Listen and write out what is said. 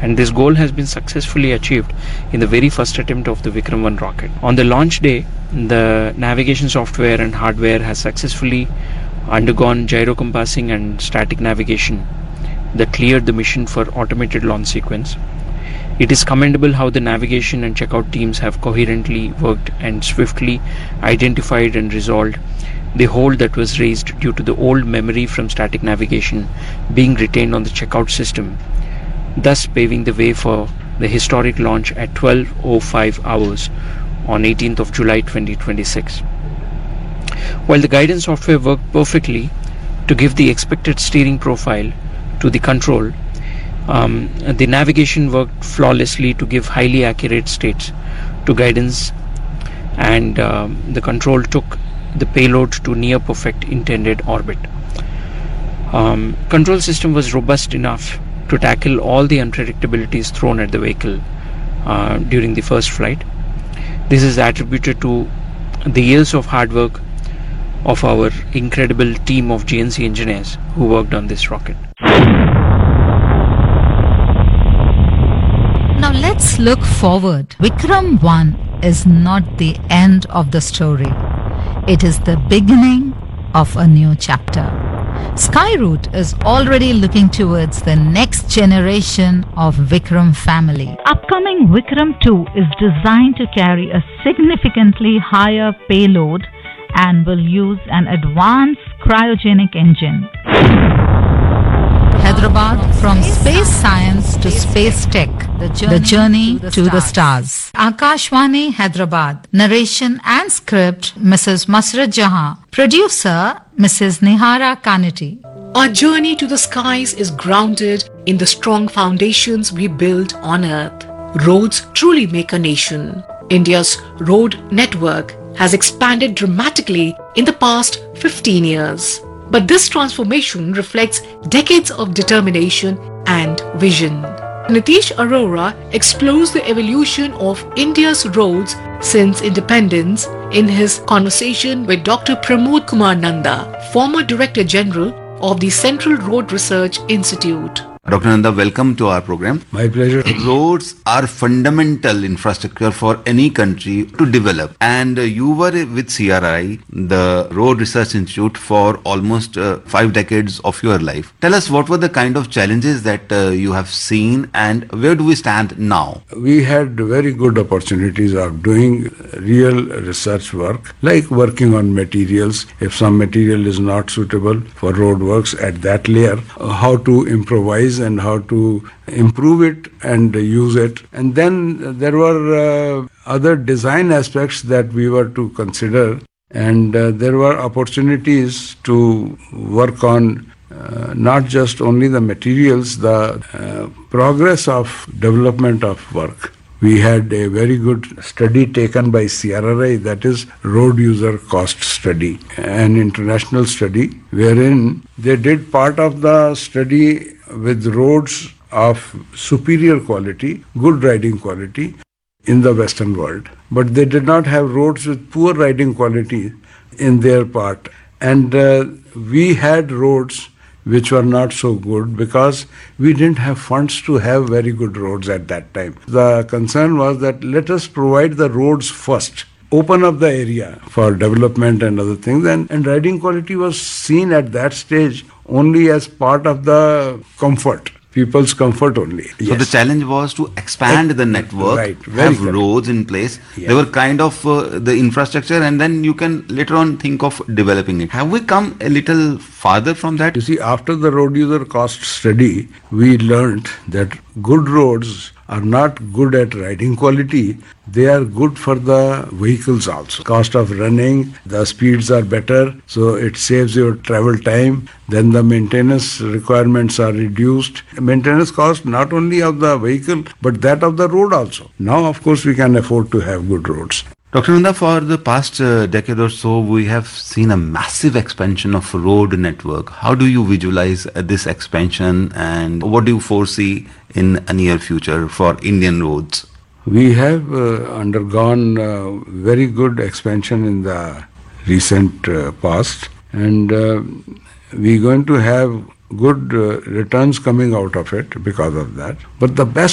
and this goal has been successfully achieved in the very first attempt of the Vikram 1 rocket. On the launch day, the navigation software and hardware has successfully undergone gyrocompassing and static navigation that cleared the mission for automated launch sequence. It is commendable how the navigation and checkout teams have coherently worked and swiftly identified and resolved the hole that was raised due to the old memory from static navigation being retained on the checkout system, thus paving the way for the historic launch at 12:05 hours on 18th of July 2026. While the guidance software worked perfectly to give the expected steering profile to the control, the navigation worked flawlessly to give highly accurate states to guidance, and the control took the payload to near perfect intended orbit. Control system was robust enough to tackle all the unpredictabilities thrown at the vehicle during the first flight. This is attributed to the years of hard work of our incredible team of GNC engineers who worked on this rocket. Now let's look forward. Vikram 1 is not the end of the story. It is the beginning of a new chapter. Skyroot is already looking towards the next generation of Vikram family. Upcoming Vikram 2 is designed to carry a significantly higher payload and will use an advanced cryogenic engine. Hyderabad, from space science to space tech, the journey to the stars. Akashvani, Hyderabad. Narration and script, Mrs. Masrat Jahan. Producer, Mrs. Nihara Kaniti. Our journey to the skies is grounded in the strong foundations we build on Earth. Roads truly make a nation. India's road network has expanded dramatically in the past 15 years. But this transformation reflects decades of determination and vision. Nitish Arora explores the evolution of India's roads since independence in his conversation with Dr. Pramod Kumar Nanda, former Director General of the Central Road Research Institute. Dr. Nanda, welcome to our program. My pleasure. Roads are fundamental infrastructure for any country to develop. And you were with CRI, the Road Research Institute, for almost 5 decades of your life. Tell us, what were the kind of challenges that you have seen, and where do we stand now? We had very good opportunities of doing real research work, like working on materials. If some material is not suitable for road works at that layer, how to improvise and how to improve it and use it. And then there were other design aspects that we were to consider, and there were opportunities to work on not just only the materials, the progress of development of work. We had a very good study taken by CRRI, that is Road User Cost Study, an international study wherein they did part of the study with roads of superior quality, good riding quality in the Western world. But they did not have roads with poor riding quality in their part. And we had roads which were not so good because we didn't have funds to have very good roads at that time. The concern was that let us provide the roads first, open up the area for development and other things, and riding quality was seen at that stage only as part of the comfort. People's comfort only. So yes. The challenge was to expand the network, right, have roads in place. Yeah. They were kind of the infrastructure, and then you can later on think of developing it. Have we come a little farther from that? You see, after the road user cost study, we learned that good roads are not good at riding quality. They are good for the vehicles also. Cost of running, the speeds are better, so it saves your travel time. Then the maintenance requirements are reduced. Maintenance cost not only of the vehicle, but that of the road also. Now, of course, we can afford to have good roads. Dr. Nanda, for the past decade or so, we have seen a massive expansion of road network. How do you visualize this expansion, and what do you foresee in a near future for Indian roads? We have undergone very good expansion in the recent past, and we're going to have good returns coming out of it because of that. But the best